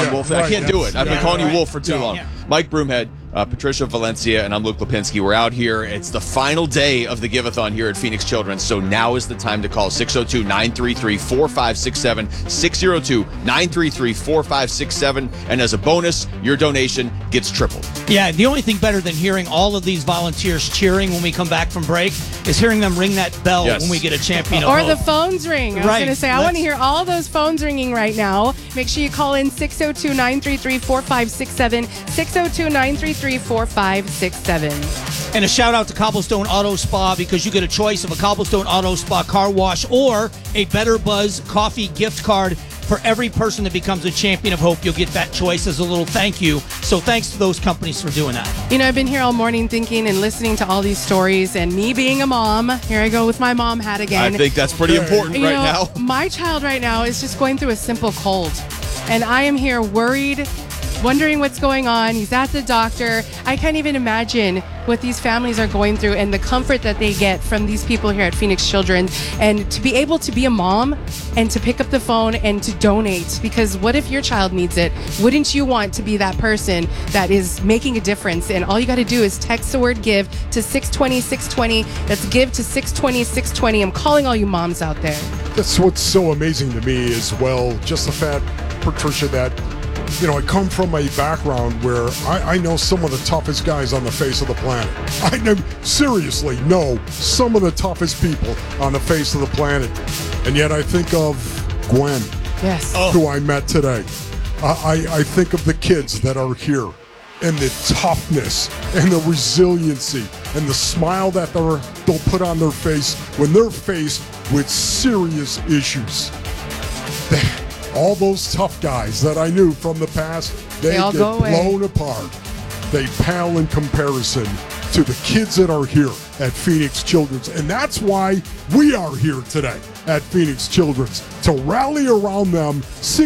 on, Wolf. I can't do it. I've been calling you Wolf for too long. Yeah. Mike Broomhead, Patricia Valencia, and I'm Luke Lipinski. We're out here. It's the final day of the Give-a-thon here at Phoenix Children's, so now is the time to call 602-933-4567, 602-933-4567, and as a bonus, your donation gets tripled. Yeah, the only thing better than hearing all of these volunteers cheering when we come back from break is hearing them ring that bell when we get a champion of Or hope. the phones ring. I was going to say, I want to hear all those phones ringing right now. Make sure you call in 602-933-4567, 602-933-4567. And a shout out to Cobblestone Auto Spa, because you get a choice of a Cobblestone Auto Spa car wash or a Better Buzz coffee gift card. For every person that becomes a champion of hope, you'll get that choice as a little thank you. So thanks to those companies for doing that. You know, I've been here all morning thinking and listening to all these stories, and me being a mom, here I go with my mom hat again. I think that's pretty important right now. My child right now is just going through a simple cold, and I am here worried, wondering what's going on. He's at the doctor. I can't even imagine what these families are going through and the comfort that they get from these people here at Phoenix Children's. And to be able to be a mom and to pick up the phone and to donate, because what if your child needs it? Wouldn't you want to be that person that is making a difference? And all you got to do is text the word give to 620-620. That's give to 620-620. I'm calling all you moms out there. That's what's so amazing to me as well. Just the fact, Patricia, that I come from a background where I know some of the toughest guys on the face of the planet. I seriously know some of the toughest people on the face of the planet. And yet I think of Gwen, who I met today. I think of the kids that are here and the toughness and the resiliency and the smile that they'll put on their face when they're faced with serious issues. All those tough guys that I knew from the past, they get blown apart. They pale in comparison to the kids that are here at Phoenix Children's. And that's why we are here today at Phoenix Children's, to rally around them.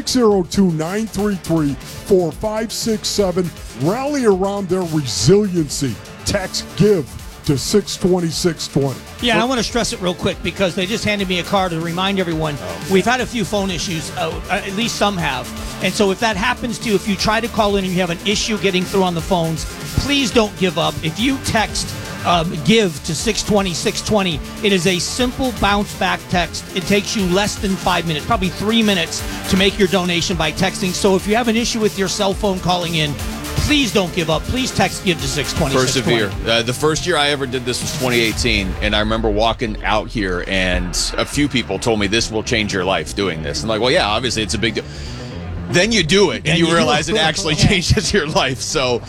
602-933-4567. Rally around their resiliency. Text GIVE to 620-620. Yeah, and I want to stress it real quick, because they just handed me a card to remind everyone we've had a few phone issues, at least some have. And so if that happens to you, if you try to call in and you have an issue getting through on the phones, please don't give up. If you text give to 620-620, it is a simple bounce back text. It takes you less than 5 minutes, probably 3 minutes, to make your donation by texting. So if you have an issue with your cell phone calling in, please don't give up. Please text give to 620. Persevere. The first year I ever did this was 2018, and I remember walking out here, and a few people told me this will change your life doing this. I'm like, well, yeah, obviously it's a big deal. Then you do it, and you realize it actually changes your life. So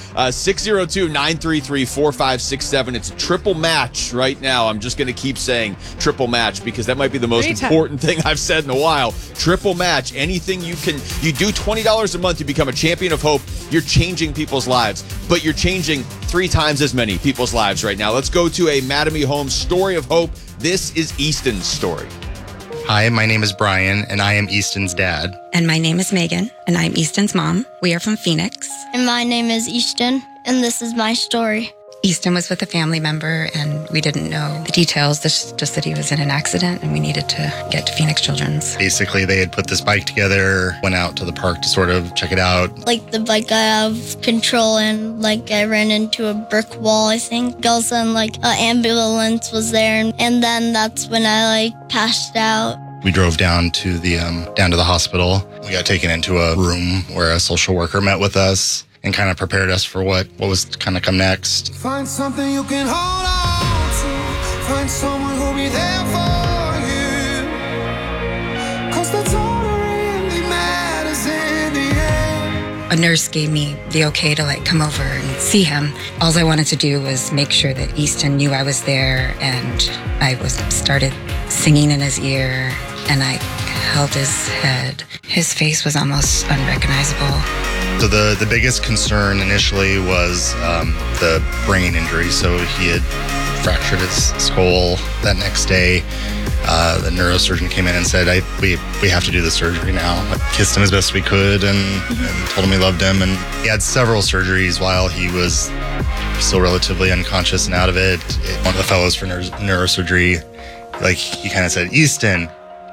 602-933-4567. It's a triple match right now. I'm just going to keep saying triple match, because that might be the most important thing I've said in a while. Triple match. Anything you do $20 a month, you become a champion of hope. You're changing people's lives, but you're changing 3 times as many people's lives right now. Let's go to a Mattamy Homes story of hope. This is Easton's story. Hi, my name is Brian, and I am Easton's dad. And my name is Megan, and I'm Easton's mom. We are from Phoenix. And my name is Easton, and this is my story. Easton was with a family member, and we didn't know the details, just that he was in an accident, and we needed to get to Phoenix Children's. Basically, they had put this bike together, went out to the park to sort of check it out. Like, the bike got out of control, and, I ran into a brick wall, I think. All of a sudden, an ambulance was there, and then that's when I, passed out. We drove down to the hospital. We got taken into a room where a social worker met with us and kind of prepared us for what was kind of come next. Find something you can hold on to. Find someone who'll be there for you. 'Cause that's all that really matters in the end. A nurse gave me the okay to come over and see him. All I wanted to do was make sure that Easton knew I was there, and I started singing in his ear, and I held his head. His face was almost unrecognizable. So the biggest concern initially was the brain injury. So he had fractured his skull. That next day, the neurosurgeon came in and said, we have to do the surgery now. I kissed him as best we could and told him we loved him. And he had several surgeries while he was still relatively unconscious and out of it. One of the fellows for neurosurgery, he kind of said, Easton,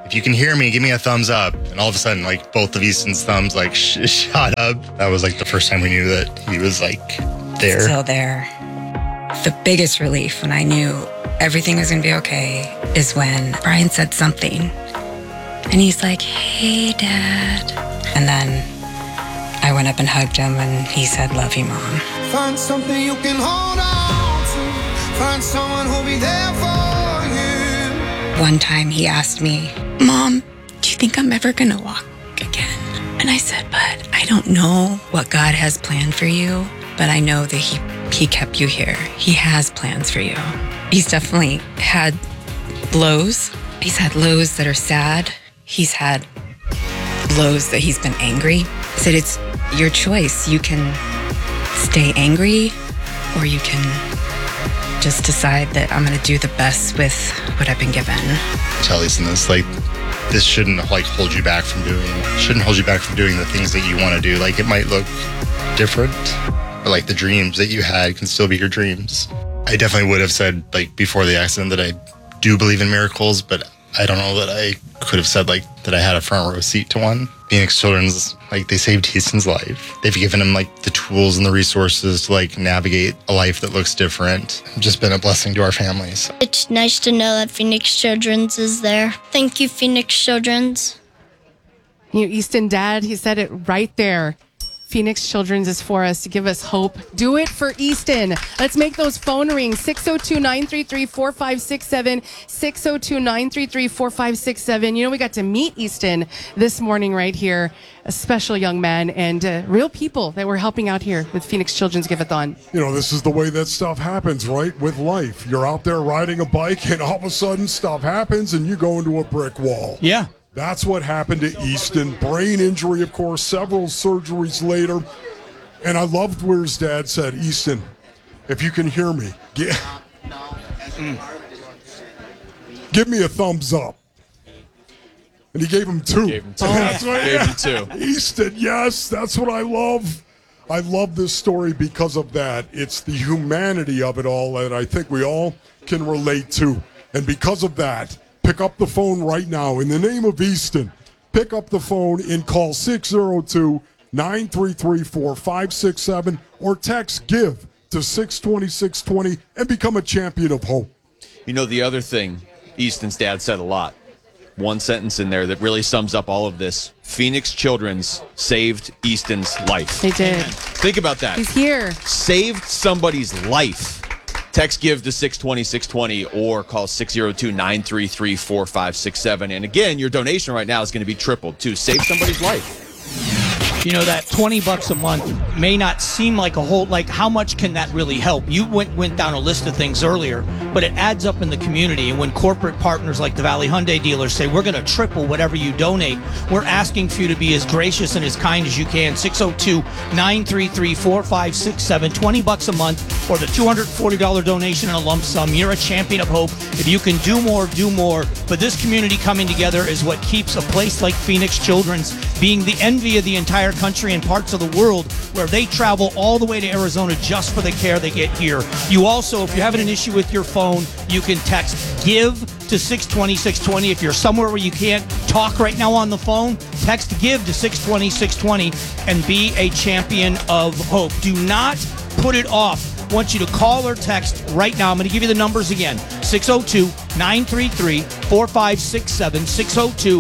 if you can hear me, give me a thumbs up. And all of a sudden, like, both of Easton's thumbs, like, shot up. That was, like, the first time we knew that he was, like, there. Still there. The biggest relief when I knew everything was going to be okay is when Brian said something. And he's like, "Hey, Dad." And then I went up and hugged him, and he said, "Love you, Mom." Find something you can hold on to. Find someone who'll be there for you. One time he asked me, "Mom, do you think I'm ever going to walk again?" And I said, "But I don't know what God has planned for you, but I know that he kept you here. He has plans for you." He's definitely had lows. He's had lows that are sad. He's had lows that he's been angry. I said, it's your choice. You can stay angry, or you can just decide that I'm going to do the best with what I've been given. Tell Easton this, like, this shouldn't, like, hold you back from doing the things that you want to do. Like, it might look different, but, like, the dreams that you had can still be your dreams. I definitely would have said, like, before the accident that I do believe in miracles, but I don't know that I could have said, like, that I had a front row seat to one. Phoenix Children's, like, they saved Easton's life. They've given him, like, the tools and the resources to, like, navigate a life that looks different. It's just been a blessing to our families. It's nice to know that Phoenix Children's is there. Thank you, Phoenix Children's. You know, Easton, Dad, he said it right there. Phoenix Children's is for us to give us hope. Do it for Easton. Let's make those phone rings. 602-933-4567. 602-933-4567. You know, we got to meet Easton this morning right here. A special young man and real people that were helping out here with Phoenix Children's Give-A-Thon. You know, this is the way that stuff happens, right? With life. You're out there riding a bike and all of a sudden stuff happens and you go into a brick wall. Yeah. That's what happened to Easton. Brain injury, of course, several surgeries later. And I loved where his dad said, "Easton, if you can hear me, give me a thumbs up." And he gave him two. Gave him two. That's right. Gave him two. Easton, yes, that's what I love. I love this story because of that. It's the humanity of it all that I think we all can relate to. And because of that, pick up the phone right now. In the name of Easton, pick up the phone and call 602-933-4567 or text GIVE to 620-620 and become a champion of hope. You know, the other thing Easton's dad said a lot, one sentence in there that really sums up all of this. Phoenix Children's saved Easton's life. They did. Think about that. He's here. Saved somebody's life. Text GIVE to 620-620 or call 602-933-4567. And again, your donation right now is going to be tripled to save somebody's life. You know, that $20 a month may not seem like a whole, like, how much can that really help? You went down a list of things earlier, but it adds up in the community. And when corporate partners like the Valley Hyundai dealers say, we're going to triple whatever you donate, we're asking for you to be as gracious and as kind as you can. 602-933-4567, $20 a month, or the $240 donation in a lump sum. You're a champion of hope. If you can do more, do more. But this community coming together is what keeps a place like Phoenix Children's being the envy of the entire country and parts of the world, where they travel all the way to Arizona just for the care they get here. You also, if you're having an issue with your phone, you can text GIVE to 620-620. If you're somewhere where you can't talk right now on the phone, text GIVE to 620-620 and be a champion of hope. Do not put it off. I want you to call or text right now. I'm going to give you the numbers again. 602-933-4567,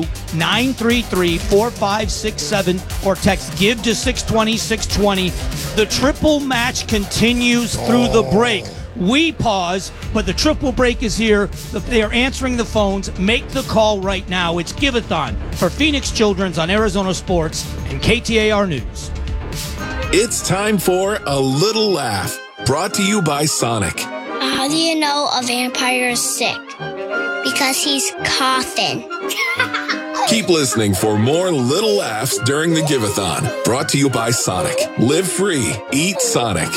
602-933-4567, or text GIVE to 620-620. The triple match continues through the break. We pause, but the triple break is here. They are answering the phones. Make the call right now. It's Give-A-Thon for Phoenix Children's on Arizona Sports and KTAR News. It's time for A Little Laugh, brought to you by Sonic. How do you know a vampire is sick? Because he's coughing. Keep listening for more little laughs during the Give-A-Thon, brought to you by Sonic. Live free, eat Sonic.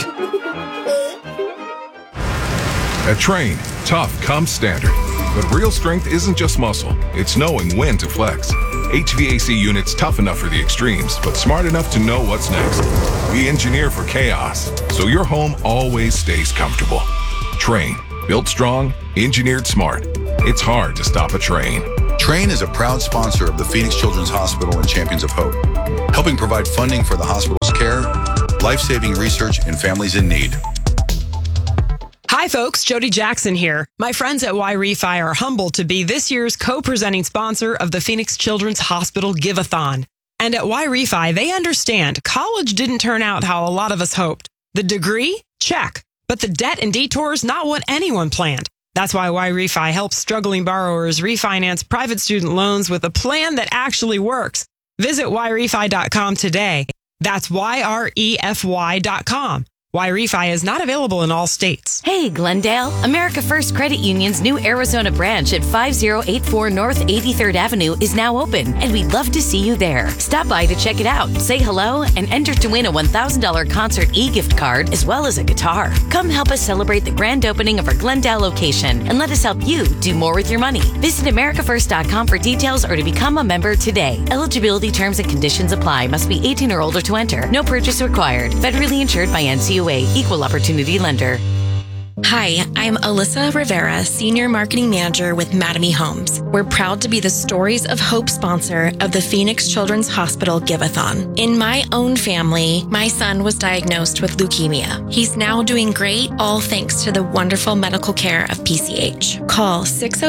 At Train, tough comes standard. But real strength isn't just muscle, it's knowing when to flex. HVAC units tough enough for the extremes, but smart enough to know what's next. We engineer for chaos, so your home always stays comfortable. Train, built strong, engineered smart. It's hard to stop a train. Train is a proud sponsor of the Phoenix Children's Hospital and Champions of Hope, helping provide funding for the hospital's care, life-saving research, and families in need. Hi, folks. Jody Jackson here. My friends at Y-Refi are humbled to be this year's co-presenting sponsor of the Phoenix Children's Hospital Give-a-thon. And at Y-Refi, they understand college didn't turn out how a lot of us hoped. The degree? Check. But the debt and detours, not what anyone planned. That's why Y-Refi helps struggling borrowers refinance private student loans with a plan that actually works. Visit YRefi.com today. That's YREFY.com. Y-Refi is not available in all states. Hey, Glendale. America First Credit Union's new Arizona branch at 5084 North 83rd Avenue is now open, and we'd love to see you there. Stop by to check it out, say hello, and enter to win a $1,000 concert e-gift card as well as a guitar. Come help us celebrate the grand opening of our Glendale location, and let us help you do more with your money. Visit AmericaFirst.com for details or to become a member today. Eligibility terms and conditions apply. Must be 18 or older to enter. No purchase required. Federally insured by NCUA. Equal Opportunity Lender. Hi, I'm Alyssa Rivera, Senior Marketing Manager with Mattamy Homes. We're proud to be the Stories of Hope sponsor of the Phoenix Children's Hospital Give-a-thon. In my own family, my son was diagnosed with leukemia. He's now doing great, all thanks to the wonderful medical care of PCH. Call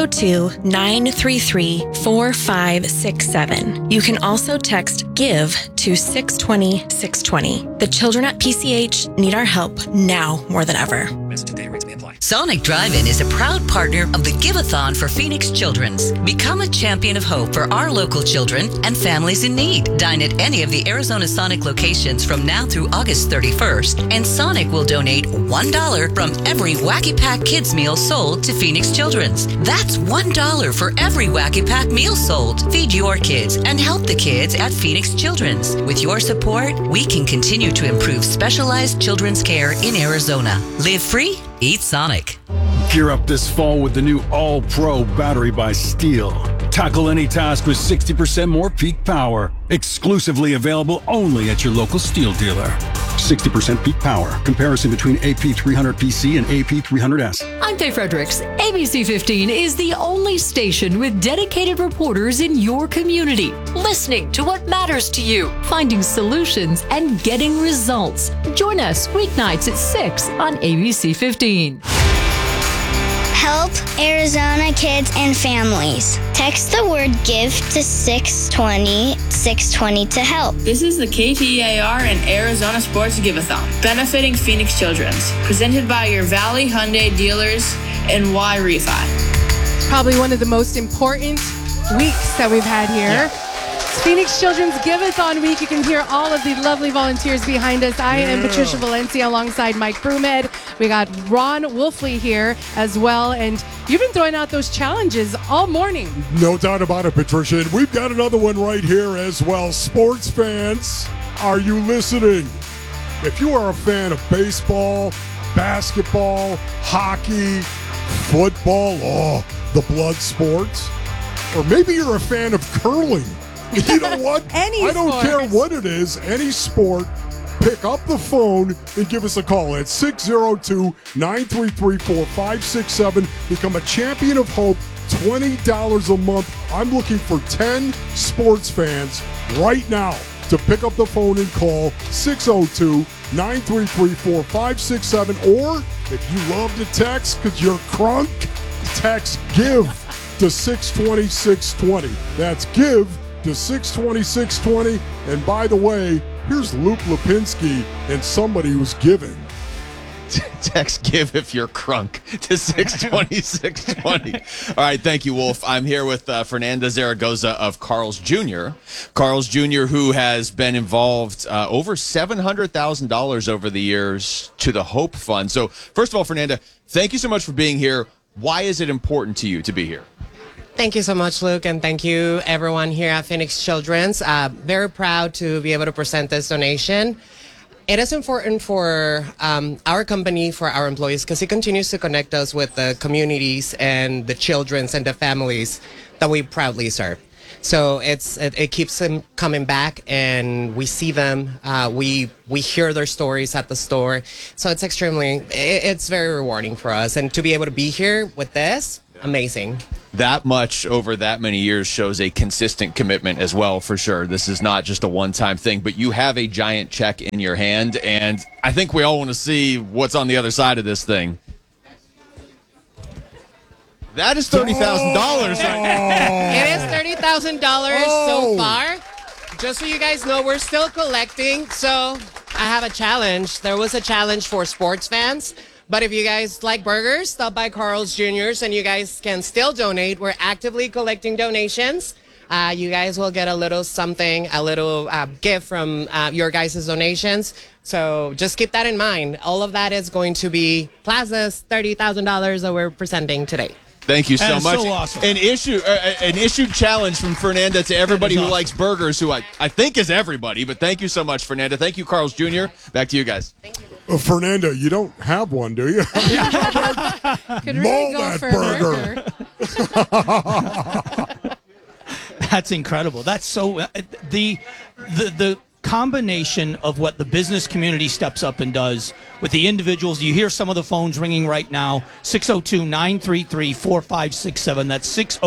602-933-4567. You can also text GIVE to 620-620. The children at PCH need our help now more than ever. Sonic Drive-In is a proud partner of the Give-a-thon for Phoenix Children's. Become a champion of hope for our local children and families in need. Dine at any of the Arizona Sonic locations from now through August 31st, and Sonic will donate $1 from every Wacky Pack Kids meal sold to Phoenix Children's. That's $1 for every Wacky Pack meal sold. Feed your kids and help the kids at Phoenix Children's. With your support, we can continue to improve specialized children's care in Arizona. Live free, eat Sonic. Gear up this fall with the new All-Pro battery by Steel. Tackle any task with 60% more peak power. Exclusively available only at your local Steel dealer. 60% peak power. Comparison between AP300PC and AP300S. I'm Faye Fredericks. ABC 15 is the only station with dedicated reporters in your community, listening to what matters to you, finding solutions, and getting results. Join us weeknights at 6 on ABC 15. Help Arizona kids and families. Text the word GIVE to 620 to help. This is the KTAR and Arizona Sports Give-a-thon, benefiting Phoenix Children's, presented by your Valley Hyundai dealers and Y-Refi. Probably one of the most important weeks that we've had here. Yeah. It's Phoenix Children's Give-a-thon week. You can hear all of the lovely volunteers behind us. I am Patricia Valencia alongside Mike Broomhead. We got Ron Wolfley here as well. And you've been throwing out those challenges all morning. No doubt about it, Patricia. And we've got another one right here as well. Sports fans, are you listening? If you are a fan of baseball, basketball, hockey, football, the blood sports, or maybe you're a fan of curling. You know what? I don't care what it is, any sport, pick up the phone and give us a call at 602-933-4567. Become a champion of hope, $20 a month. I'm looking for 10 sports fans right now to pick up the phone and call 602-933-4567. Or if you love to text because you're crunk, text GIVE to 620-620. That's GIVE to 620-620. And by the way, here's Luke Lipinski and somebody who's giving. Text GIVE if you're crunk to 620-620. All right, thank you, Wolf. I'm here with Fernanda Zaragoza of Carl's Jr. Carl's Jr., who has been involved over $700,000 over the years to the Hope Fund. So first of all, Fernanda, thank you so much for being here. Why is it important to you to be here? Thank you so much, Luke, and thank you everyone here at Phoenix Children's. Very proud to be able to present this donation. It is important for our company, for our employees, because it continues to connect us with the communities and the children's and the families that we proudly serve. So it keeps them coming back, and we see them. We hear their stories at the store. So it's very rewarding for us, and to be able to be here with this. amazing. That much over that many years shows a consistent commitment as well, for sure. This is not just a one-time thing, but you have a giant check in your hand, and I think we all want to see what's on the other side of this thing. That is $30,000 right now. It is $30,000 so far. Just so you guys know, we're still collecting. So I have a challenge. There was a challenge for sports fans. But if you guys like burgers, stop by Carl's Jr.'s and you guys can still donate. We're actively collecting donations. You guys will get a little something, a little gift from your guys' donations. So just keep that in mind. All of that is going to be Plaza's $30,000 that we're presenting today. Thank you so That is much. so awesome. An issued challenge from Fernanda to everybody who awesome. likes burgers, who I think is everybody. But thank you so much, Fernanda. Thank you, Carl's Jr. Back to you guys. Fernanda, you don't have one, do you? Could really Maul go that for a burger. That's incredible. That's so the combination of what the business community steps up and does with the individuals. You hear some of the phones ringing right now. 602-933-4567. That's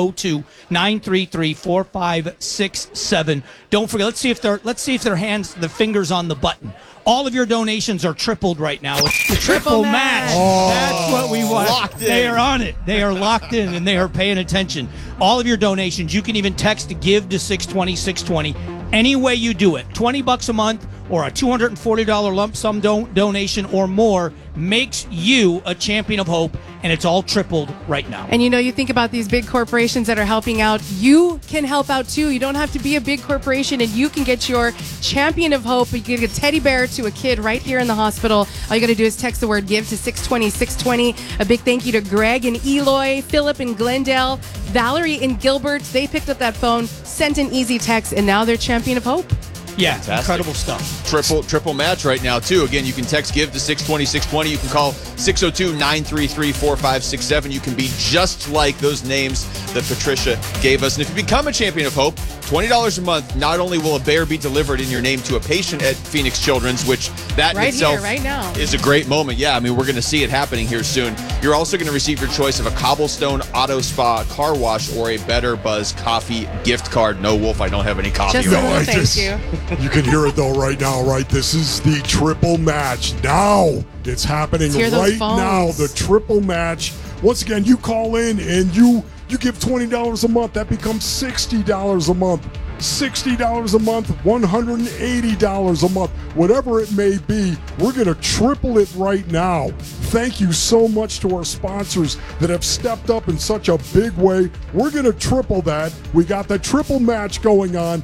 602-933-4567. Don't forget. Let's see if their the fingers on the button. All of your donations are tripled right now. It's the triple match. That's what we want. Locked in. They are on it. They are locked in and they are paying attention. All of your donations, you can even text GIVE to 620-620. Any way you do it, $20 a month or a $240 lump sum donation or more makes you a champion of hope, and it's all tripled right now. And you think about these big corporations that are helping out. You can help out too. You don't have to be a big corporation, and you can get your champion of hope. You can get a teddy bear to a kid right here in the hospital. All you got to do is text the word GIVE to 620-620. A big thank you to Greg and Eloy, Philip in Glendale, Valerie in Gilbert. They picked up that phone, sent an easy text, and now they're champion of hope. Yeah, Fantastic. incredible stuff. Triple match right now, too. Again, you can text GIVE to 620-620. You can call 602-933-4567. You can be just like those names that Patricia gave us. And if you become a champion of hope, $20 a month, not only will a bear be delivered in your name to a patient at Phoenix Children's, which that in itself right now is a great moment. Yeah, I mean, we're going to see it happening here soon. You're also going to receive your choice of a Cobblestone Auto Spa car wash or a Better Buzz coffee gift card. No, Wolf, I don't have any coffee. Just right a now. little thank you. You can hear it though right now, right? This is the triple match. Now it's happening Let's hear those right phones. now. The triple match. Once again, you call in and you give $20 a month. That becomes $60 a month. $60 a month, $180 a month, whatever it may be, we're going to triple it right now. Thank you so much to our sponsors that have stepped up in such a big way. We're going to triple that. We got the triple match going on,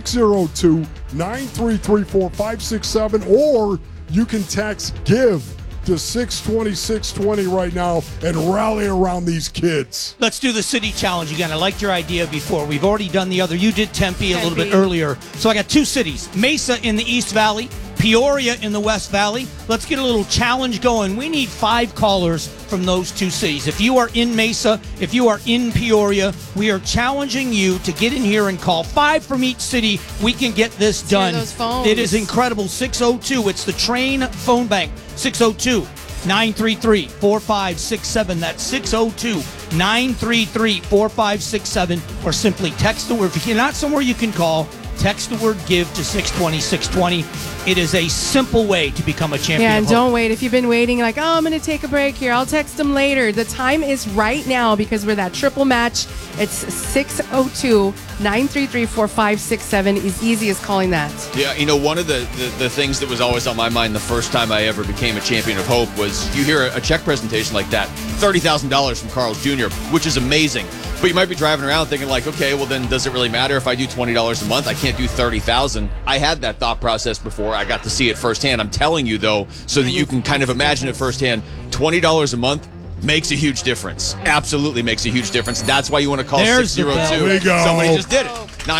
602-933-4567, or you can text GIVE to 620-620 right now and rally around these kids. Let's do the city challenge again. I liked your idea before. We've already done the other. You did Tempe a little bit earlier. So I got two cities, Mesa in the East Valley, Peoria in the West Valley. Let's get a little challenge going. We need 5 callers from those two cities. If you are in Mesa, if you are in Peoria, we are challenging you to get in here and call 5 from each city. We can get this done. those phones. It is incredible. 602. It's the Train phone bank. 602-933-4567. That's 602-933-4567. Or simply text the word. If you're not somewhere you can call, text the word GIVE to 620-620. It is a simple way to become a champion. Yeah, and of hope. don't wait. If you've been waiting, like, I'm going to take a break here, I'll text them later. The time is right now because we're that triple match. It's 602-933-4567. As easy as calling that. Yeah, one of the things that was always on my mind the first time I ever became a champion of hope was you hear a check presentation like that, $30,000 from Carl's Jr., which is amazing. But you might be driving around thinking like, okay, well then does it really matter if I do $20 a month? I can't do $30,000. I had that thought process before. I got to see it firsthand. I'm telling you though, so that you can kind of imagine it firsthand, $20 a month makes a huge difference. Absolutely makes a huge difference. That's why you want to call 602. There we go. Somebody just did it.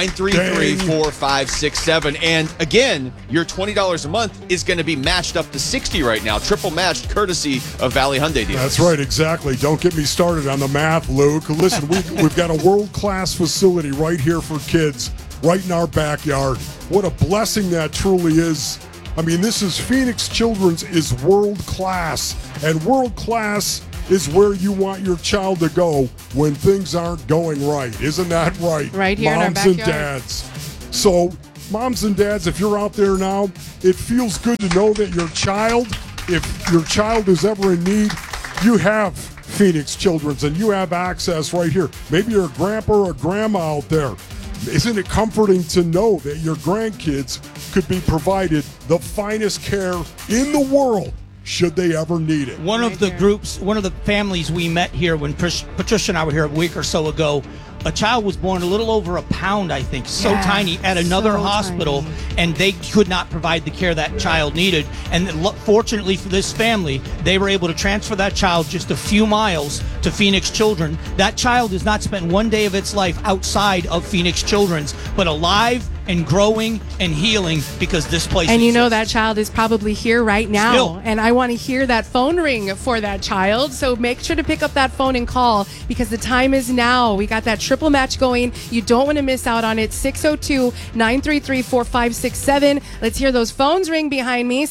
933-4567. And again, your $20 a month is going to be matched up to $60 right now. Triple matched courtesy of Valley Hyundai dealers. That's right, exactly. Don't get me started on the math, Luke. Listen, we've got a world-class facility right here for kids, right in our backyard. What a blessing that truly is. I mean, this is Phoenix Children's is world-class, and world-class is where you want your child to go when things aren't going right. Isn't that right? Right here in our moms and backyard. dads. So, moms and dads, if you're out there now, it feels good to know that your child, if your child is ever in need, you have Phoenix Children's and you have access right here. Maybe you're a grandpa or a grandma out there. Isn't it comforting to know that your grandkids could be provided the finest care in the world should they ever need it? One of the families we met here when Patricia and I were here a week or so ago, a child was born a little over a pound, I think, so tiny at another hospital, and they could not provide the care that child needed. And fortunately for this family, they were able to transfer that child just a few miles to Phoenix Children. That child has not spent one day of its life outside of Phoenix Children's, but alive and growing and healing because this place And you know exists. that child is probably here right now. Still. And I want to hear that phone ring for that child. So make sure to pick up that phone and call because the time is now. We got that triple match going. You don't want to miss out on it. 602-933-4567. Let's hear those phones ring behind me.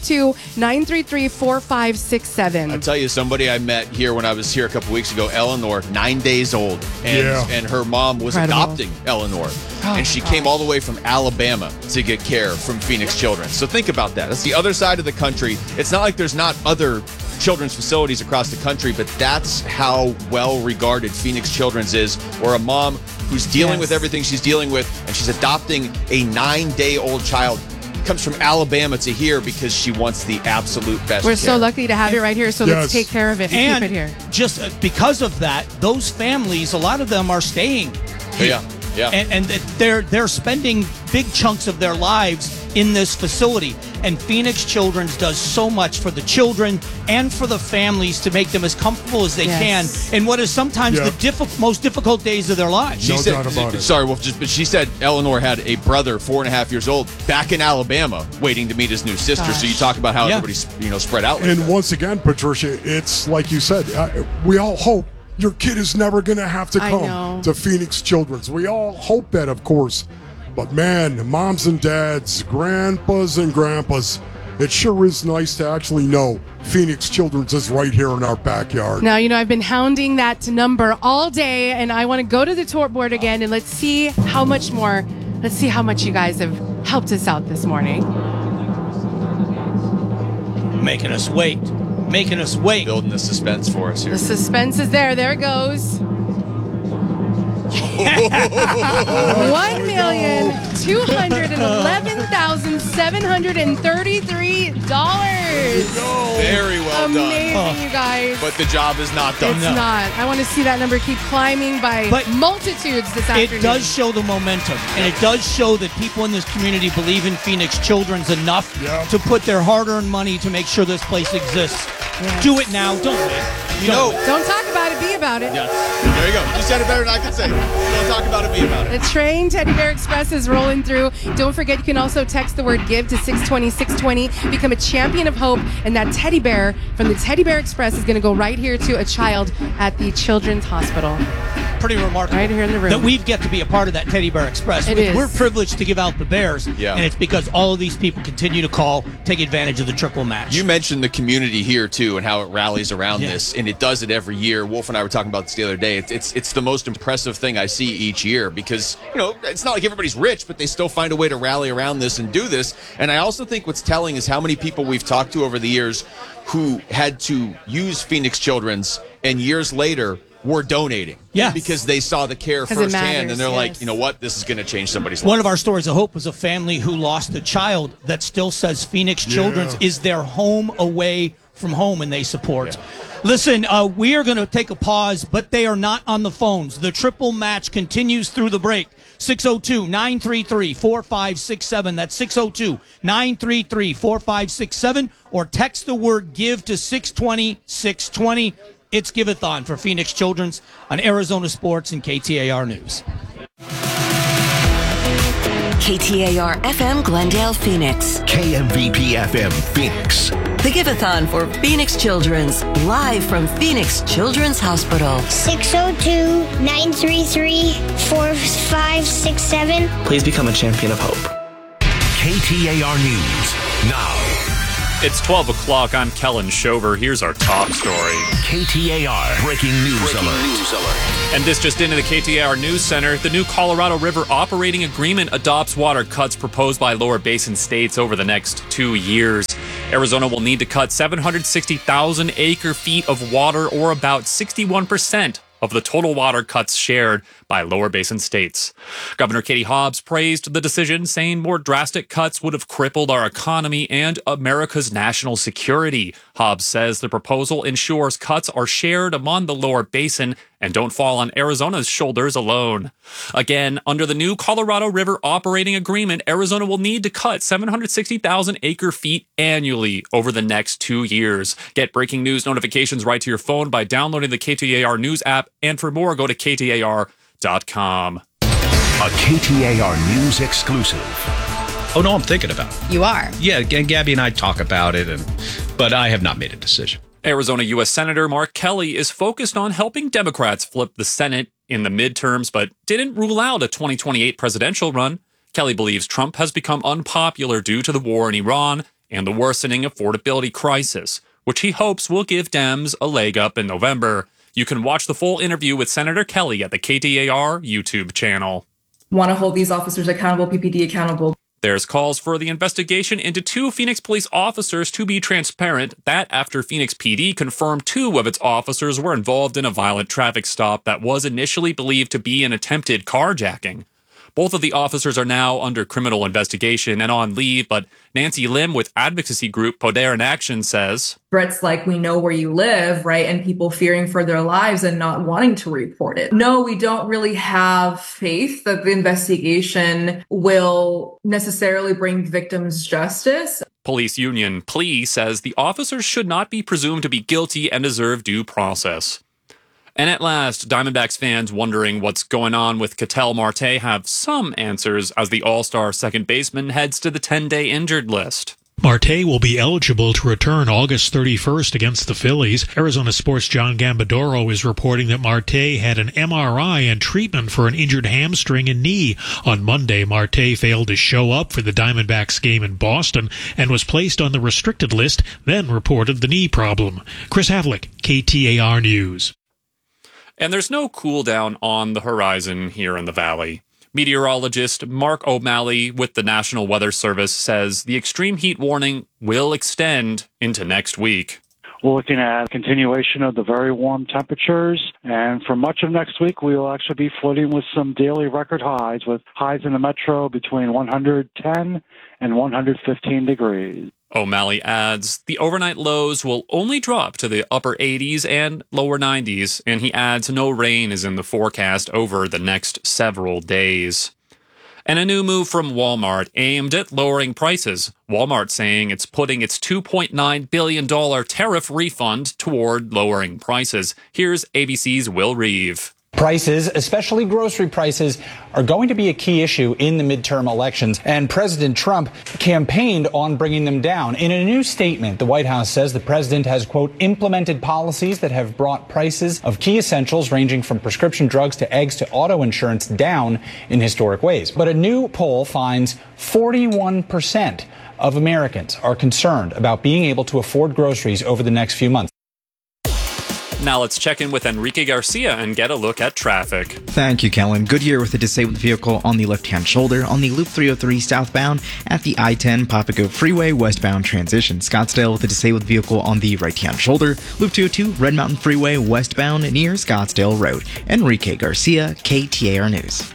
602-933-4567. I'll tell you, somebody I met here when I was here a couple weeks ago, Eleanor, 9 days old. And her mom was Incredible. adopting Eleanor. And she came all the way from Alabama to get care from Phoenix Children's. So think about that. That's the other side of the country. It's not like there's not other children's facilities across the country, but that's how well regarded Phoenix Children's is, or a mom who's dealing with everything she's dealing with, and she's adopting a 9-day-old child. Comes from Alabama to here because she wants the absolute best We're care. so lucky to have it right here. So let's take care of it and keep it here. Just because of that, those families, a lot of them are staying here. Yeah. And they're spending big chunks of their lives in this facility. And Phoenix Children's does so much for the children and for the families to make them as comfortable as they can in what is sometimes the most difficult days of their lives. She said, sorry, Wolf, but she said Eleanor had a brother, 4.5 years old, back in Alabama, waiting to meet his new sister. So you talk about how everybody's spread out. Like And that. once again, Patricia, it's like you said, we all hope your kid is never going to have to I come know. to Phoenix Children's. We all hope that, of course. But man, moms and dads, grandpas and grandpas, it sure is nice to actually know Phoenix Children's is right here in our backyard. Now, you know, I've been hounding that number all day, and I want to go to the tour board again, and let's see how much more, let's see how much you guys have helped us out this morning. Making us wait. Building the suspense for us here. The suspense is there. There it goes. $1,211,733. Very well Amazing, done. you guys. But the job is not done. It's not. I want to see that number keep climbing by multitudes this afternoon. It does show the momentum, and it does show that people in this community believe in Phoenix Children's enough to put their hard-earned money to make sure this place exists. Do it now. Don't wait. Don't talk about it, be about it. Yes. There you go. You said it better than I could say. Don't talk about it, be about it. The train Teddy Bear Express is rolling through. Don't forget, you can also text the word GIVE to 620-620. Become a champion of hope. And that teddy bear from the Teddy Bear Express is going to go right here to a child at the Children's Hospital. Pretty remarkable. Right here in the room. That we get to be a part of that Teddy Bear Express. It is. We're privileged to give out the bears. Yeah. And it's because all of these people continue to call, take advantage of the triple match. You mentioned the community here too, and how it rallies around this, and it does it every year. Wolf and I were talking about this the other day. It's the most impressive thing I see each year because it's not like everybody's rich, but they still find a way to rally around this and do this. And I also think what's telling is how many people we've talked to over the years who had to use Phoenix Children's, and years later were donating. Yeah, because they saw the care 'Cause it firsthand, matters, and they're like, yes. you know what, this is going to change somebody's life. One of our stories of hope was a family who lost a child that still says Phoenix Children's is their home away from home, and they support. Listen, we are going to take a pause, but they are not on the phones. The triple match continues through the break. 602-933-4567. That's 602-933-4567. Or text the word GIVE to 620-620. It's Give-a-thon for Phoenix Children's on Arizona Sports and KTAR News. KTAR FM Glendale, Phoenix. KMVP FM Phoenix. The Give-a-thon for Phoenix Children's, live from Phoenix Children's Hospital. 602-933-4567. Please become a champion of hope. KTAR News now. It's 12 o'clock. I'm Kellen Shover. Here's our top story. KTAR Breaking News Alert. And this just into the KTAR News Center. The new Colorado River Operating Agreement adopts water cuts proposed by lower basin states over the next 2 years. Arizona will need to cut 760,000 acre-feet of water, or about 61% of the total water cuts shared by lower basin states. Governor Katie Hobbs praised the decision, saying more drastic cuts would have crippled our economy and America's national security. Hobbs says the proposal ensures cuts are shared among the lower basin and don't fall on Arizona's shoulders alone. Again, under the new Colorado River Operating Agreement, Arizona will need to cut 760,000 acre-feet annually over the next 2 years. Get breaking news notifications right to your phone by downloading the KTAR News app, and for more, go to KTAR.com. A KTAR News exclusive. Oh, no, I'm thinking about it. You are? Yeah, Gabby and I talk about it, but I have not made a decision. Arizona U.S. Senator Mark Kelly is focused on helping Democrats flip the Senate in the midterms, but didn't rule out a 2028 presidential run. Kelly believes Trump has become unpopular due to the war in Iran and the worsening affordability crisis, which he hopes will give Dems a leg up in November. You can watch the full interview with Senator Kelly at the KTAR YouTube channel. Want to hold these officers accountable, PPD accountable. There's calls for the investigation into 2 Phoenix police officers to be transparent. That after Phoenix PD confirmed 2 of its officers were involved in a violent traffic stop that was initially believed to be an attempted carjacking. Both of the officers are now under criminal investigation and on leave, but Nancy Lim with advocacy group Poder in Action says, threats like we know where you live, right? And people fearing for their lives and not wanting to report it. No, we don't really have faith that the investigation will necessarily bring victims justice. Police Union PLEA says the officers should not be presumed to be guilty and deserve due process. And at last, Diamondbacks fans wondering what's going on with Ketel Marte have some answers as the All-Star second baseman heads to the 10-day injured list. Marte will be eligible to return August 31st against the Phillies. Arizona Sports' John Gambadoro is reporting that Marte had an MRI and treatment for an injured hamstring and knee. On Monday, Marte failed to show up for the Diamondbacks game in Boston and was placed on the restricted list, then reported the knee problem. Chris Havlick, KTAR News. And there's no cool down on the horizon here in the Valley. Meteorologist Mark O'Malley with the National Weather Service says the extreme heat warning will extend into next week. We're looking at continuation of the very warm temperatures, and for much of next week, we will actually be flirting with some daily record highs, with highs in the metro between 110 and 115 degrees. O'Malley adds, the overnight lows will only drop to the upper 80s and lower 90s, and he adds no rain is in the forecast over the next several days. And a new move from Walmart aimed at lowering prices. Walmart saying it's putting its $2.9 billion tariff refund toward lowering prices. Here's ABC's Will Reeve. Prices, especially grocery prices, are going to be a key issue in the midterm elections, and President Trump campaigned on bringing them down. In a new statement, the White House says the president has, quote, implemented policies that have brought prices of key essentials ranging from prescription drugs to eggs to auto insurance down in historic ways. But a new poll finds 41% of Americans are concerned about being able to afford groceries over the next few months. Now let's check in with Enrique Garcia and get a look at traffic. Thank you, Kellen. Goodyear with a disabled vehicle on the left-hand shoulder on the Loop 303 southbound at the I-10 Papago Freeway westbound transition. Scottsdale with a disabled vehicle on the right-hand shoulder. Loop 202 Red Mountain Freeway westbound near Scottsdale Road. Enrique Garcia, KTAR News.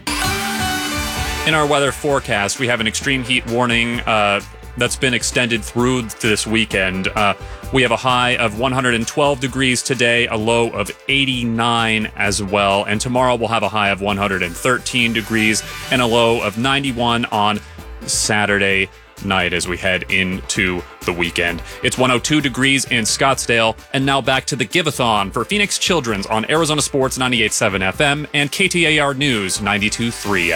In our weather forecast, we have an extreme heat warning that's been extended through this weekend. We have a high of 112 degrees today, a low of 89 as well. And tomorrow we'll have a high of 113 degrees and a low of 91 on Saturday night as we head into the weekend. It's 102 degrees in Scottsdale. And now back to the Give-a-thon for Phoenix Children's on Arizona Sports 98.7 FM and KTAR News 92.3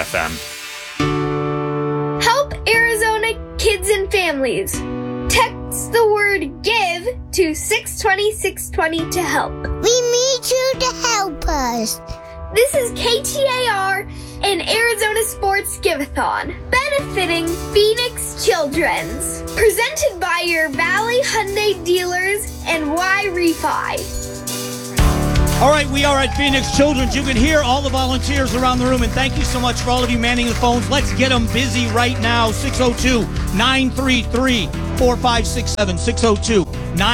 FM. Help Arizona kids and families. Text the word GIVE to 620-620 to help. We need you to help us. This is KTAR and Arizona Sports Giveathon, benefiting Phoenix Children's. Presented by your Valley Hyundai dealers and Y Refi. All right, we are at Phoenix Children's. You can hear all the volunteers around the room, and thank you so much for all of you manning the phones. Let's get them busy right now. 602-933-4567.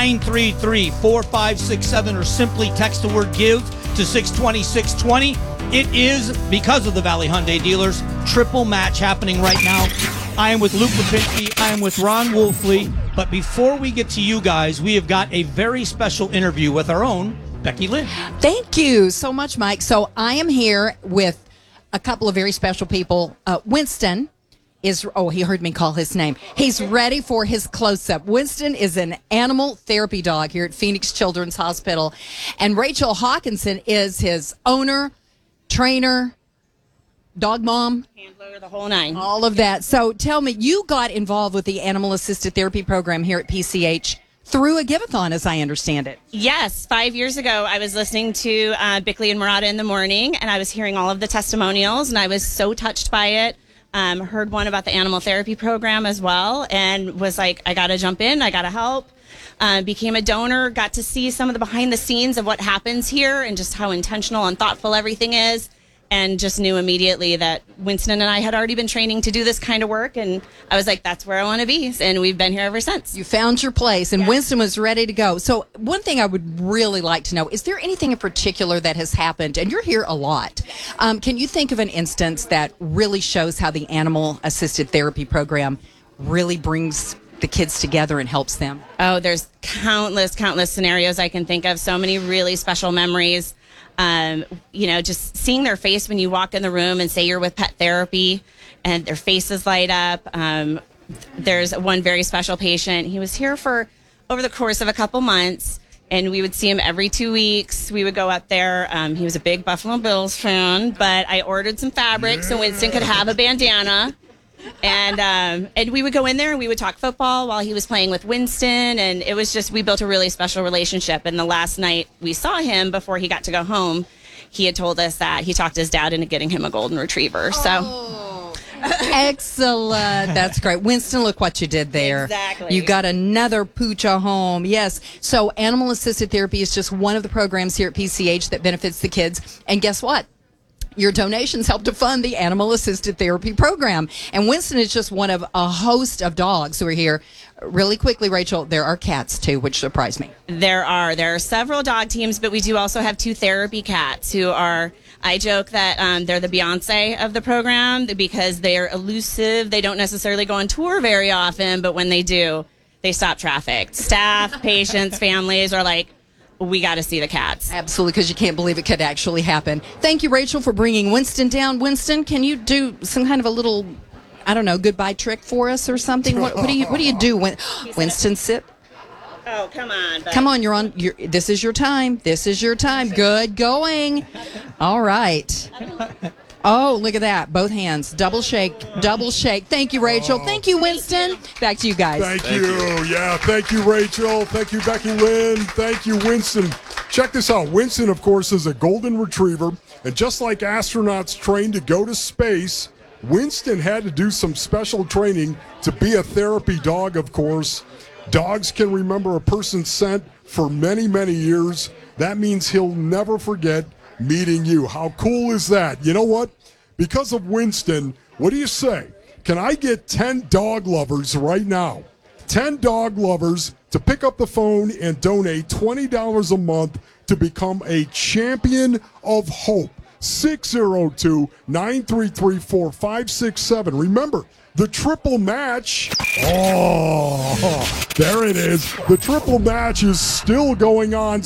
602-933-4567, or simply text the word GIVE to 620-620. It is, because of the Valley Hyundai dealers, triple match happening right now. I am with Luke Lipinski. I am with Ron Wolfley. But before we get to you guys, we have got a very special interview with our own Becky Lynn. Thank you so much, Mike. So I am here with a couple of very special people. Winston is, he heard me call his name. He's ready for his close-up. Winston is an animal therapy dog here at Phoenix Children's Hospital. And Rachel Hawkinson is his owner, trainer, dog mom. Handler, the whole nine. All of that. So tell me, you got involved with the Animal Assisted Therapy program here at PCH through a give-a-thon, as I understand it. Yes, 5 years ago, I was listening to Bickley and Murata in the morning, and I was hearing all of the testimonials, and I was so touched by it. Heard one about the animal therapy program as well, and was like, I got to jump in, I got to help. Became a donor, got to see some of the behind the scenes of what happens here and just how intentional and thoughtful everything is. And just knew immediately that Winston and I had already been training to do this kind of work. And I was like, that's where I want to be. And we've been here ever since. You found your place, and Winston was ready to go. So one thing I would really like to know, is there anything in particular that has happened? And you're here a lot. Can you think of an instance that really shows how the Animal Assisted Therapy program really brings the kids together and helps them? Oh, there's countless scenarios I can think of. So many really special memories. Just seeing their face when you walk in the room and say you're with pet therapy and their faces light up. There's one very special patient. He was here for over the course of a couple months, and we would see him every 2 weeks. We would go out there. He was a big Buffalo Bills fan, but I ordered some fabric so Winston could have a bandana. And we would go in there and we would talk football while he was playing with Winston. And it was just, we built a really special relationship. And the last night we saw him before he got to go home, he had told us that he talked his dad into getting him a golden retriever. So excellent. That's great. Winston, look what you did there. Exactly. You got another pooch a home. Yes. So Animal Assisted Therapy is just one of the programs here at PCH that benefits the kids. And guess what? Your donations help to fund the Animal Assisted Therapy program. And Winston is just one of a host of dogs who are here. Really quickly, Rachel, there are cats too, which surprised me. There are several dog teams, but we do also have 2 therapy cats who are, I joke that they're the Beyonce of the program because they're elusive. They don't necessarily go on tour very often, but when they do, they stop traffic. Staff, patients, families are like, we got to see the cats. Absolutely, because you can't believe it could actually happen. Thank you, Rachel, for bringing Winston down. Winston, can you do some kind of a little, I don't know, goodbye trick for us or something? What do you do? Winston, sit. Oh, come on. Come on, this is your time. This is your time. Good going. All right. Oh, look at that. Both hands. Double shake. Double shake. Thank you, Rachel. Thank you, Winston. Back to you guys. Thank you. Yeah, thank you, Rachel. Thank you, Becky Lynn. Thank you, Winston. Check this out. Winston, of course, is a golden retriever. And just like astronauts train to go to space, Winston had to do some special training to be a therapy dog, of course. Dogs can remember a person's scent for many, many years. That means he'll never forget meeting you. How cool is that? You know what? Because of Winston, what do you say? Can I get 10 dog lovers right now? 10 dog lovers to pick up the phone and donate $20 a month to become a champion of hope. 602-933-4567. Remember, the triple match. Oh, there it is. The triple match is still going on.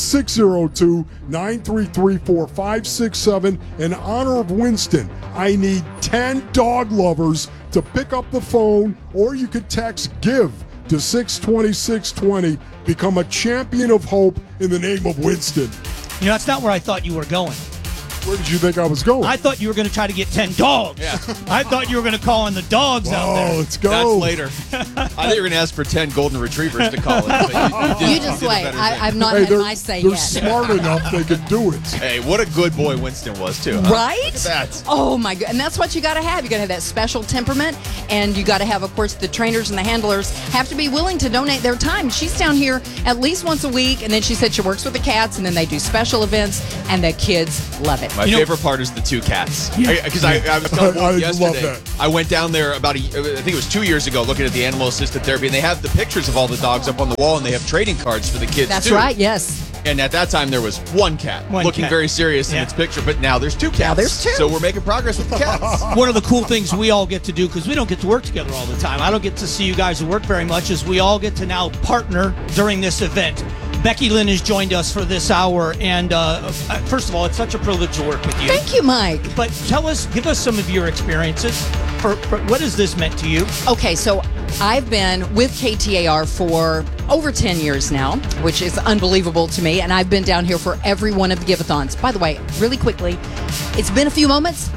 602-933-4567. In honor of Winston, I need 10 dog lovers to pick up the phone, or you could text GIVE to 620-620. Become a champion of hope in the name of Winston. You know, that's not where I thought you were going. Where did you think I was going? I thought you were going to try to get 10 dogs. Yeah. I thought you were going to call in the dogs out there. Let's go. That's later. I thought you were going to ask for 10 golden retrievers to call in. But You just wait. I've not had my say they're yet. smart enough they can do it. Hey, what a good boy Winston was, too. Huh? Right? Look at that. Oh my god! And that's what you got to have. You got to have that special temperament, and you got to have, of course, the trainers and the handlers have to be willing to donate their time. She's down here at least once a week, and then she said she works with the cats, and then they do special events, and the kids love it. My favorite part is the 2 cats. Because I was telling Wolf yesterday. love that. I went down there I think it was 2 years ago, looking at the animal assisted therapy, and they have the pictures of all the dogs up on the wall, and they have trading cards for the kids. That's too. right. Yes. And at that time, there was 1 cat looking very serious in its picture, but now there's 2 cats. Now there's 2. So we're making progress with the cats. One of the cool things we all get to do, because we don't get to work together all the time. I don't get to see you guys at work very much, is we all get to now partner during this event. Becky Lynn has joined us for this hour, and first of all, it's such a privilege to work with you. Thank you, Mike. But give us some of your experiences. For what has this meant to you? Okay, so I've been with KTAR for over 10 years now, which is unbelievable to me, and I've been down here for every one of the give-a-thons. By the way, really quickly, it's been a few moments.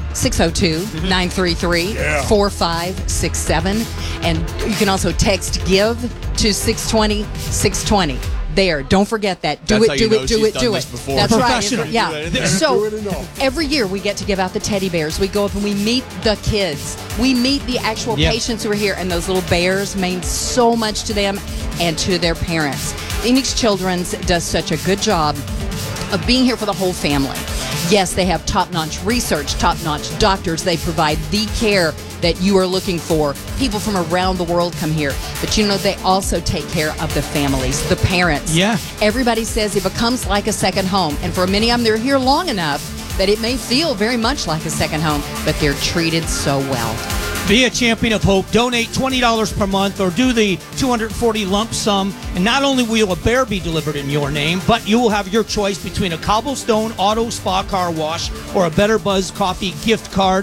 602-933-4567, and you can also text GIVE to 620-620. There, don't forget that. Do That's it. This before. That's Professional. right. Yeah. So every year we get to give out the teddy bears. We go up and we meet the kids. We meet the actual patients who are here, and those little bears mean so much to them and to their parents. Phoenix Children's does such a good job of being here for the whole family. Yes, they have top-notch research, top-notch doctors. They provide the care that you are looking for. People from around the world come here. But they also take care of the families, the parents. Yeah. Everybody says it becomes like a second home. And for many of them, they're here long enough that it may feel very much like a second home, but they're treated so well. Be a champion of hope. Donate $20 per month or do the $240 lump sum. And not only will a bear be delivered in your name, but you will have your choice between a Cobblestone Auto Spa Car Wash or a Better Buzz Coffee gift card.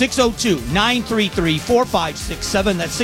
602-933-4567. That's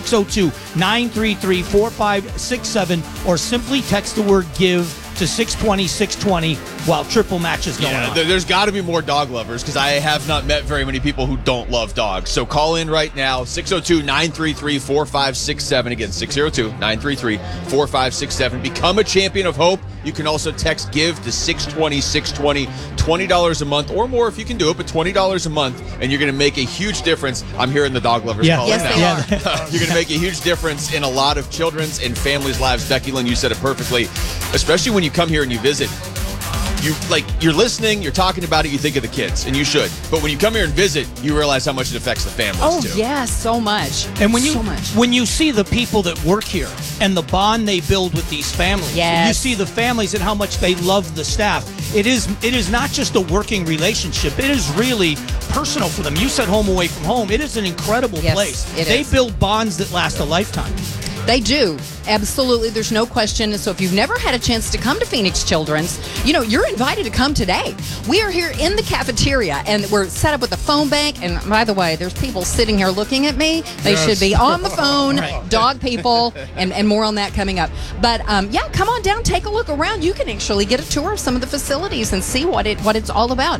602-933-4567. Or simply text the word GIVE to 620-620 while triple match is going on. There's got to be more dog lovers because I have not met very many people who don't love dogs. So call in right now, 602-933-4567. Again, 602-933-4567. Become a champion of hope. You can also text GIVE to 620-620, $20 a month or more if you can do it, but $20 a month, and you're going to make a huge difference. I'm hearing the dog lovers call in now. You're going to make a huge difference in a lot of children's and families' lives. Becky Lynn, you said it perfectly, especially when you come here and you visit. You're listening, you're talking about it, you think of the kids, and you should. But when you come here and visit, you realize how much it affects the families too. Oh, yeah, so much. And when you see the people that work here and the bond they build with these families, you see the families and how much they love the staff. It is not just a working relationship. It is really personal for them. You said home away from home. It is an incredible place. They build bonds that last a lifetime. They do. Absolutely. There's no question. And so if you've never had a chance to come to Phoenix Children's, you're invited to come today. We are here in the cafeteria, and we're set up with a phone bank. And by the way, there's people sitting here looking at me. They should be on the phone, dog people, and more on that coming up. But, come on down, take a look around. You can actually get a tour of some of the facilities and see what it's all about.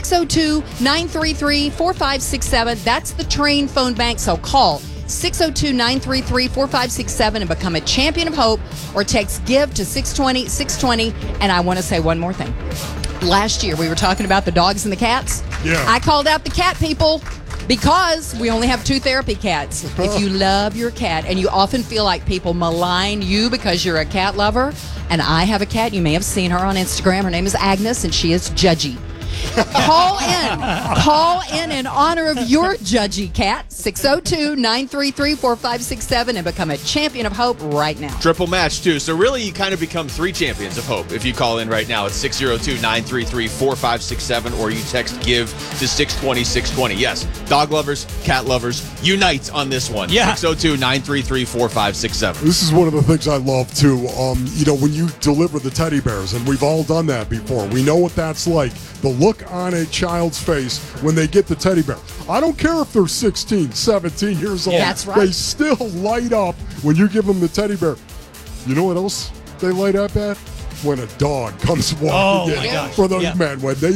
602-933-4567. That's the train phone bank, so call 602-933-4567 and become a champion of hope, or text GIVE to 620-620. And I want to say one more thing. Last year, we were talking about the dogs and the cats. Yeah. I called out the cat people because we only have 2 therapy cats. If you love your cat, and you often feel like people malign you because you're a cat lover, and I have a cat. You may have seen her on Instagram. Her name is Agnes, and she is judgy. Call in honor of your judgy cat, 602-933-4567, and become a champion of hope right now. Triple match, too. So really, you kind of become 3 champions of hope if you call in right now. It's 602-933-4567, or you text GIVE to 620-620. Yes, dog lovers, cat lovers, unite on this one. Yeah. 602-933-4567. This is one of the things I love, too. When you deliver the teddy bears, and we've all done that before, we know what that's like. The look on a child's face when they get the teddy bear. I don't care if they're 16, 17 years old. That's right. They still light up when you give them the teddy bear. You know what else they light up at? When a dog comes walking in for those men. When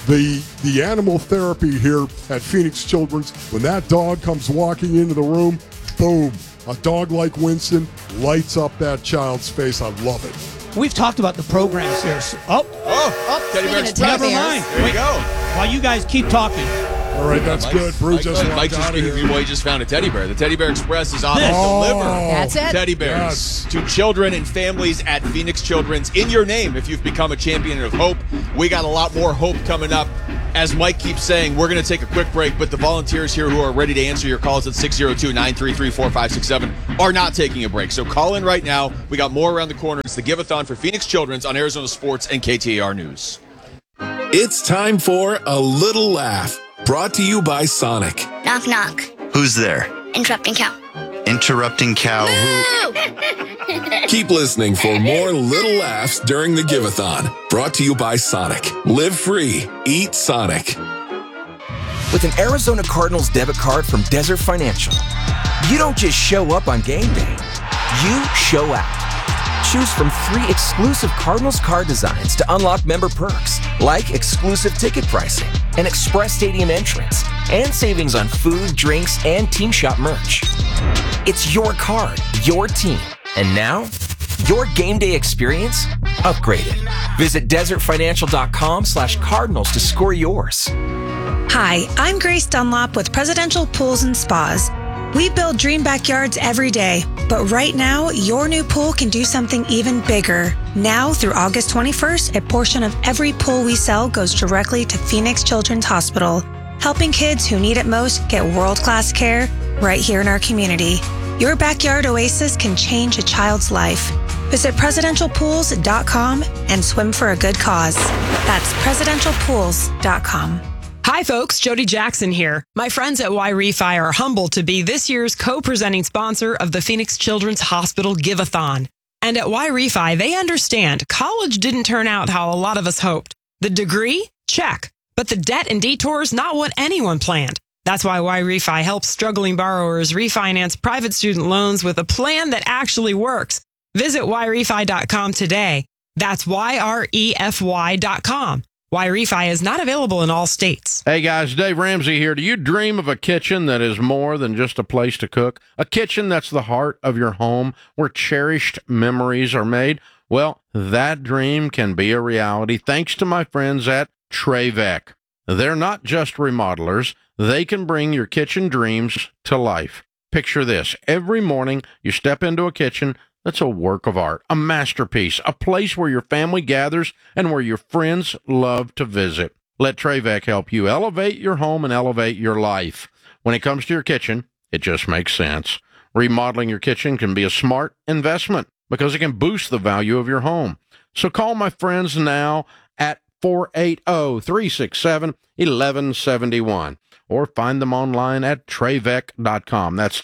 the animal therapy here at Phoenix Children's, when that dog comes walking into the room, boom, a dog like Winston lights up that child's face. I love it. We've talked about the programs here. Teddy Bear Express. Never mind. There you go. While you guys keep talking. All right, that's good. Brew just Mike just gave you he just found a teddy bear. The Teddy Bear Express is on to deliver. That's it. Teddy bears to children and families at Phoenix Children's in your name if you've become a champion of hope. We got a lot more hope coming up. As Mike keeps saying, we're going to take a quick break, but the volunteers here who are ready to answer your calls at 602-933-4567 are not taking a break. So call in right now. We got more around the corner. It's the Give-a-thon for Phoenix Children's on Arizona Sports and KTAR News. It's time for A Little Laugh, brought to you by Sonic. Knock, knock. Who's there? Interrupting cow. Interrupting cow. Keep listening for more little laughs during the Give-a-thon, brought to you by Sonic. Live free. Eat Sonic. With an Arizona Cardinals debit card from Desert Financial, you don't just show up on game day. You show out. Choose from 3 exclusive Cardinals card designs to unlock member perks, like exclusive ticket pricing, an express stadium entrance, and savings on food, drinks, and team shop merch. It's your card, your team, and now, your game day experience upgraded. Visit desertfinancial.com/Cardinals to score yours. Hi, I'm Grace Dunlop with Presidential Pools and Spas. We build dream backyards every day, but right now, your new pool can do something even bigger. Now through August 21st, a portion of every pool we sell goes directly to Phoenix Children's Hospital, helping kids who need it most get world-class care right here in our community. Your backyard oasis can change a child's life. Visit presidentialpools.com and swim for a good cause. That's presidentialpools.com. Hi folks, Jody Jackson here. My friends at Y-Refi are humbled to be this year's co-presenting sponsor of the Phoenix Children's Hospital Give-a-thon. And at Y-Refi, they understand college didn't turn out how a lot of us hoped. The degree? Check. But the debt and detours, not what anyone planned. That's why Y-Refi helps struggling borrowers refinance private student loans with a plan that actually works. Visit YRefi.com today. That's YREFY.com. Y-Refi is not available in all states. Hey guys, Dave Ramsey here. Do you dream of a kitchen that is more than just a place to cook? A kitchen that's the heart of your home where cherished memories are made? Well, that dream can be a reality thanks to my friends at Trevec. They're not just remodelers. They can bring your kitchen dreams to life. Picture this. Every morning you step into a kitchen that's a work of art, a masterpiece, a place where your family gathers and where your friends love to visit. Let Trevec help you elevate your home and elevate your life. When it comes to your kitchen, it just makes sense. Remodeling your kitchen can be a smart investment because it can boost the value of your home. So call my friends now at 480-367-1171 or find them online at Trevec.com. That's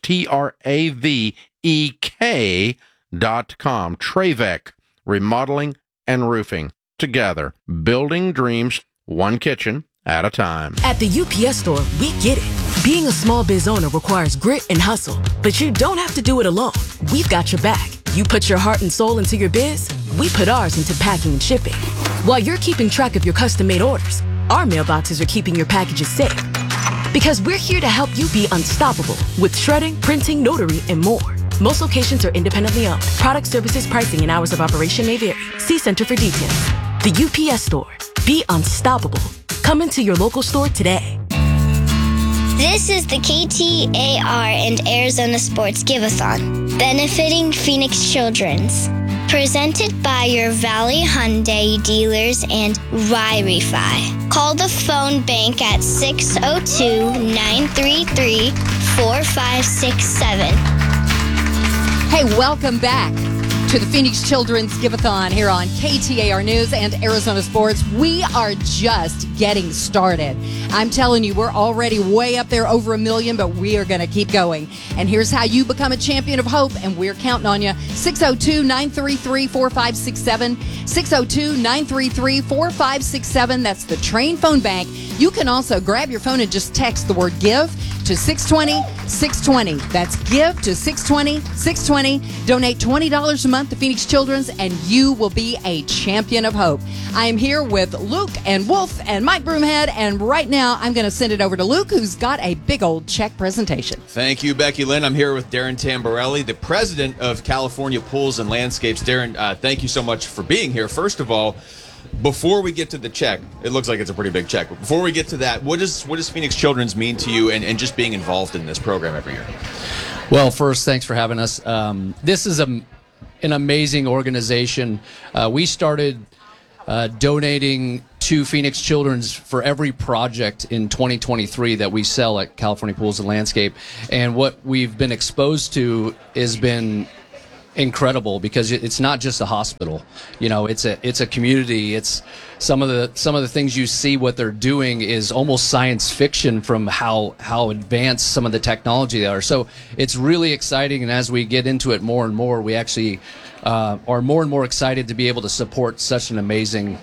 TRAVEK.com. Trevec, remodeling and roofing. Together, building dreams, one kitchen at a time. At the UPS Store, we get it. Being a small biz owner requires grit and hustle, but you don't have to do it alone. We've got your back. You put your heart and soul into your biz, we put ours into packing and shipping. While you're keeping track of your custom-made orders, our mailboxes are keeping your packages safe. Because we're here to help you be unstoppable with shredding, printing, notary, and more. Most locations are independently owned. Product, services, pricing, and hours of operation may vary. See Center for details. The UPS Store. Be unstoppable. Come into your local store today. This is the KTAR and Arizona Sports Give-a-thon, benefiting Phoenix Children's. Presented by your Valley Hyundai dealers and Y-Refi. Call the phone bank at 602-933-4567. Hey, welcome back to the Phoenix Children's Give-a-thon here on KTAR News and Arizona Sports. We are just getting started. I'm telling you, we're already way up there, over 1 million, but we are going to keep going. And here's how you become a champion of hope, and we're counting on you. 602-933-4567. 602-933-4567. That's the Train Phone Bank. You can also grab your phone and just text the word GIVE to 620-620. That's give to 620-620. Donate $20 a month to Phoenix Children's, and you will be a champion of hope. I am here with Luke and Wolf and Mike Broomhead, and right now I'm going to send it over to Luke, who's got a big old check presentation. Thank you, Becky Lynn. I'm here with Darren Tamborelli, the president of California Pools and Landscapes. Darren, thank you so much for being here. First of all, before we get to the check, it looks like it's a pretty big check, but before we get to that, what does Phoenix Children's mean to you and just being involved in this program every year? Well, first, thanks for having us. This is an amazing organization. We started donating to Phoenix Children's for every project in 2023 that we sell at California Pools and Landscape. And what we've been exposed to has been incredible, because it's not just a hospital. You know, it's a community. It's some of the things you see what they're doing is almost science fiction from how advanced some of the technology they are. So it's really exciting, and as we get into it more and more, we actually are more and more excited to be able to support such an amazing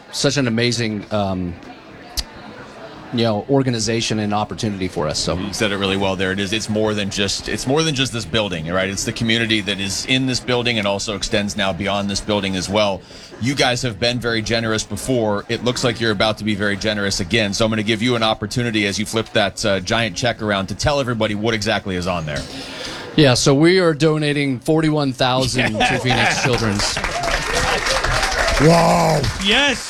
organization and opportunity for us. So you said it really well there. It's more than just this building, right? It's the community that is in this building and also extends now beyond this building as well. You guys have been very generous before. It looks like you're about to be very generous again. So I'm going to give you an opportunity as you flip that giant check around to tell everybody what exactly is on there. Yeah, so we are donating $41,000 to Phoenix Children's. Wow. Yes.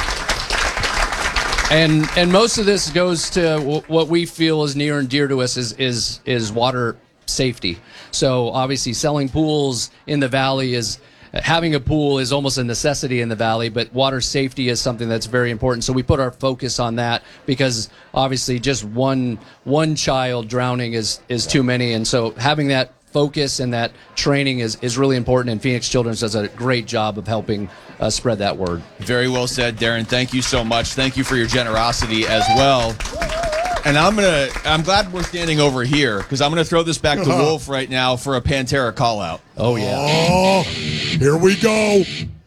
And most of this goes to what we feel is near and dear to us is water safety. So obviously selling pools in the valley having a pool is almost a necessity in the valley, but water safety is something that's very important. So we put our focus on that, because obviously just one child drowning is too many. And so having that focus and that training is really important, and Phoenix Children's does a great job of helping spread that word. Very well said, Darren. Thank you so much. Thank you for your generosity as well. And I'm glad we're standing over here, because I'm going to throw this back to Wolf right now for a Pantera call out. Oh, yeah. Oh, here we go.